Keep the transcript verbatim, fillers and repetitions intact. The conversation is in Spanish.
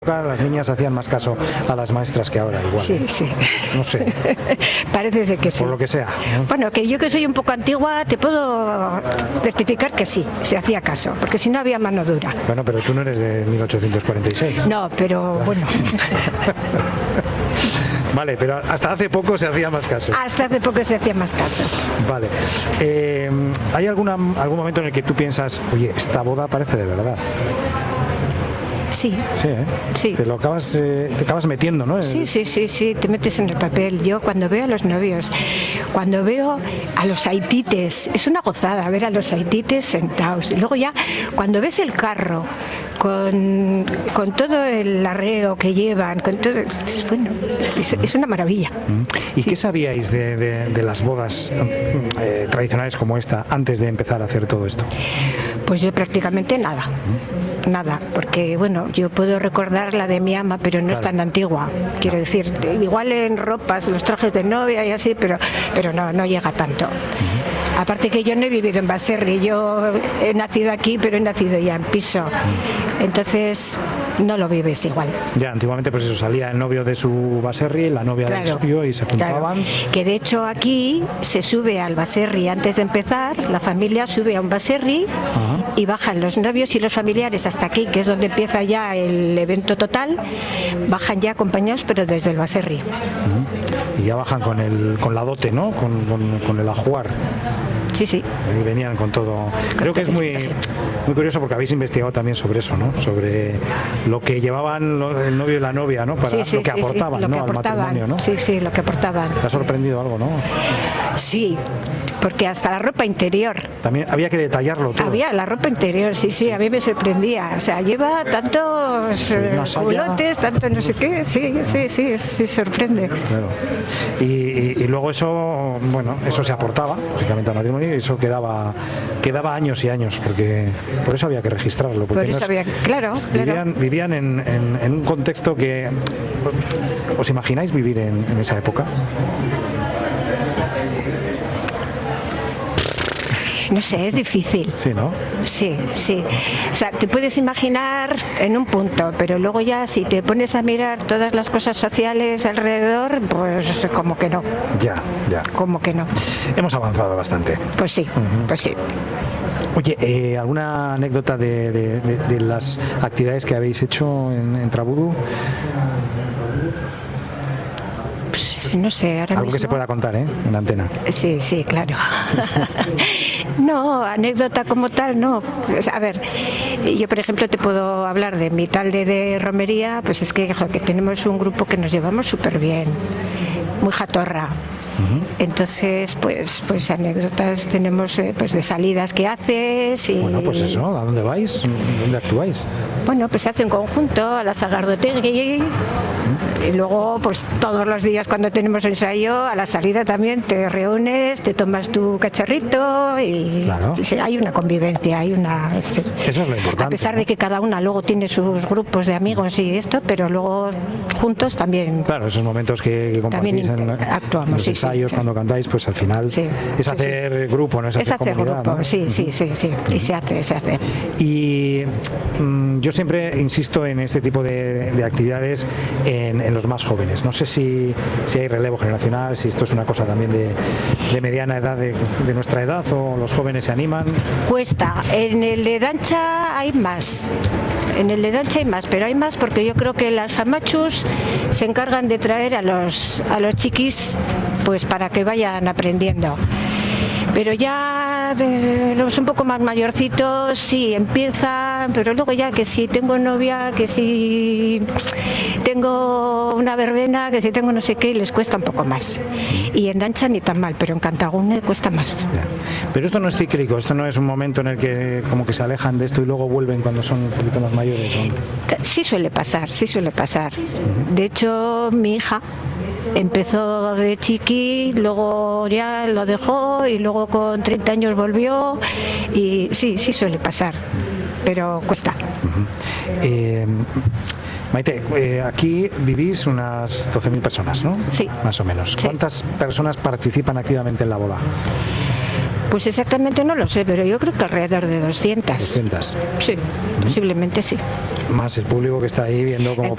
Las niñas hacían más caso a las maestras que ahora, igual. Sí, ¿eh? sí. No sé. Parece ser que sí. Por lo que sea, ¿no? Bueno, que yo que soy un poco antigua, te puedo certificar que sí, se hacía caso, porque si no había mano dura. Bueno, pero tú no eres de mil ochocientos cuarenta y seis. No, pero claro. Bueno. Vale, pero hasta hace poco se hacía más caso. Hasta hace poco se hacía más caso. Vale. Eh, ¿Hay alguna, algún momento en el que tú piensas, oye, esta boda parece de verdad? Sí. Sí, ¿eh? Sí. Te lo acabas, eh, te acabas metiendo, ¿no? Sí, sí, sí, sí, te metes en el papel. Yo cuando veo a los novios, cuando veo a los haitites, es una gozada ver a los haitites sentados. Y luego ya, cuando ves el carro, con, con todo el arreo que llevan, con todo, es, bueno, es, es una maravilla. ¿Y sí. qué sabíais de, de, de las bodas eh, tradicionales como esta antes de empezar a hacer todo esto? Pues yo prácticamente nada. Nada, porque bueno, yo puedo recordar la de mi ama, pero no claro. es tan antigua. Quiero decir, igual en ropas, los trajes de novia y así, pero, pero no, no llega tanto. Uh-huh. Aparte que yo no he vivido en Baserri, yo he nacido aquí, pero he nacido ya en piso. Uh-huh. Entonces no lo vives igual. Ya, antiguamente pues eso, salía el novio de su Baserri, la novia claro, del suyo y se juntaban. Claro. Que de hecho aquí se sube al Baserri antes de empezar, la familia sube a un Baserri uh-huh. y bajan los novios y los familiares hasta aquí, que es donde empieza ya el evento total, bajan ya acompañados pero desde el Baserri. Uh-huh. Y ya bajan con el con la dote, ¿no? Con, con, con el ajuar. Sí, sí. Y venían con todo. Creo que es muy, muy curioso porque habéis investigado también sobre eso, ¿no? Sobre lo que llevaban el novio y la novia, ¿no? Para sí, sí, lo que sí, aportaban, sí, lo ¿no? que aportaban. Al matrimonio, ¿no? Sí, sí, lo que aportaban. ¿Te ha sorprendido algo, no? Sí, porque hasta la ropa interior. También había que detallarlo todo. Había la ropa interior, sí, sí, a mí me sorprendía. O sea, lleva tantos sí, culotes, tanto no sé qué, sí, sí, sí, sí, sorprende. Claro. Y, y, y luego eso, bueno, eso se aportaba, lógicamente, al matrimonio y eso quedaba, quedaba años y años, porque por eso había que registrarlo. Porque por eso había, claro, vivían, claro. vivían en, en, en un contexto que, ¿os imagináis vivir en, en esa época? No sé, es difícil. Sí, ¿no? Sí, sí. O sea, te puedes imaginar en un punto, pero luego ya si te pones a mirar todas las cosas sociales alrededor, pues como que no. Ya, ya. Como que no. Hemos avanzado bastante. Pues sí, uh-huh. pues sí. Oye, eh, ¿alguna anécdota de, de, de, de las actividades que habéis hecho en, en Trabudu? Pues no sé, ahora Algo mismo... que se pueda contar, ¿eh? En la antena. Sí, sí, claro. No, anécdota como tal, no. Pues, a ver, yo por ejemplo te puedo hablar de mi talde de romería, pues es que, que tenemos un grupo que nos llevamos súper bien, muy jatorra. Uh-huh. Entonces, pues, pues anécdotas tenemos eh, pues de salidas que haces y... Bueno, pues eso, ¿a dónde vais? ¿Dónde actuáis? Bueno, pues se hace en conjunto a la Sagardotegui uh-huh. y luego pues todos los días cuando tenemos ensayo a la salida también te reúnes, te tomas tu cacharrito y claro. sí, hay una convivencia, hay una... Sí. Eso es lo importante. A pesar ¿no? de que cada una luego tiene sus grupos de amigos y esto, pero luego juntos también... Claro, esos momentos que, que compartís en, actuamos, en los sí, ensayos sí, cuando sí. cantáis, pues al final sí, es sí, hacer sí. grupo, no es hacer, es hacer comunidad, grupo, ¿no? sí, sí, sí, sí, y se hace, se hace. Y mmm, yo siempre insisto en este tipo de, de actividades en, en los más jóvenes. No sé si, si hay relevo generacional, si esto es una cosa también de, de mediana edad de, de nuestra edad o los jóvenes se animan. Cuesta, en el de Dancha hay más. En el de Dancha hay más, pero hay más porque yo creo que las amachus se encargan de traer a los a los chiquis pues para que vayan aprendiendo. Pero ya de, los un poco más mayorcitos sí empiezan, pero luego ya que si tengo novia, que si tengo una verbena, que si tengo no sé qué, les cuesta un poco más. Y en Dancha ni tan mal, pero en Cantagune cuesta más. Ya. Pero esto no es cíclico, esto no es un momento en el que como que se alejan de esto y luego vuelven cuando son un poquito más mayores. ¿O? Sí suele pasar, sí suele pasar. De hecho, mi hija empezó de chiqui, luego ya lo dejó y luego con treinta años volvió y sí, sí suele pasar, pero cuesta. Uh-huh. eh, Maite, eh, aquí vivís unas doce mil personas, ¿no? Sí. Más o menos. Sí. ¿Cuántas personas participan activamente en la boda? Pues exactamente no lo sé, pero yo creo que alrededor de doscientas. doscientas. Sí, uh-huh. Posiblemente sí. más el público que está ahí viendo cómo